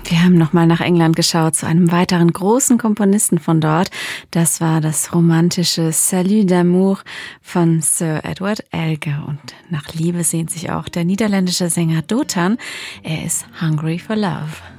Wir haben nochmal nach England geschaut, zu einem weiteren großen Komponisten von dort. Das war das romantische Salut d'amour von Sir Edward Elgar. Und nach Liebe sehnt sich auch der niederländische Sänger Dothan. Er ist Hungry for Love.